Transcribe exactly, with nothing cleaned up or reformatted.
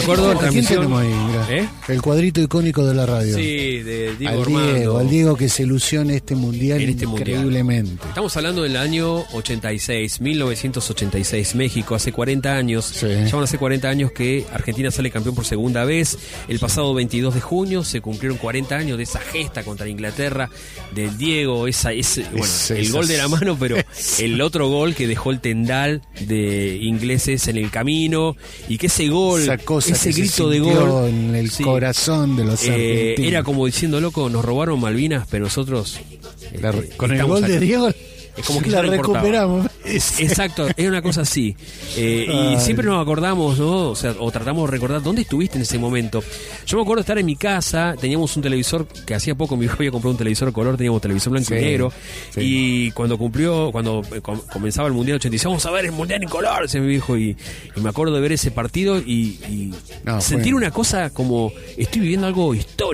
acuerdo en transmisión. Ahí, ¿Eh? El cuadrito icónico de la radio. Sí, de Diego al Armando. Diego, al Diego que se ilusiona en este mundial En este increíblemente. mundial. Estamos hablando del año ochenta y seis, mil novecientos ochenta y seis, México, hace cuarenta años. Sí. Ya van a hacer cuarenta años que Argentina sale campeón por segunda vez. El pasado veintidós de junio se cumplieron cuarenta años de esa gesta contra Inglaterra, del Diego, esa, ese, bueno, es, el esas, gol de la mano, pero es. el otro gol que dejó el tendal de ingleses en el camino, y que ese gol, esa cosa ese que grito se de gol en el sí, corazón de los eh, argentinos. era como diciendo, loco, nos robaron Malvinas, pero nosotros La, este, con el estamos gol acá. de Diego Es como que la ya no importaba. recuperamos. Exacto, es una cosa así. Eh, y Ay. siempre nos acordamos, ¿no? O sea, o tratamos de recordar dónde estuviste en ese momento. Yo me acuerdo de estar en mi casa, teníamos un televisor que hacía poco mi hijo había comprado un televisor color, teníamos televisor blanco Sí, y negro. sí. Y cuando cumplió, cuando eh, com- comenzaba el Mundial ochenta y seis, vamos a ver el Mundial en color, decía mi hijo. Y, y me acuerdo de ver ese partido y, y No, sentir fue- una cosa como, estoy viviendo algo histórico.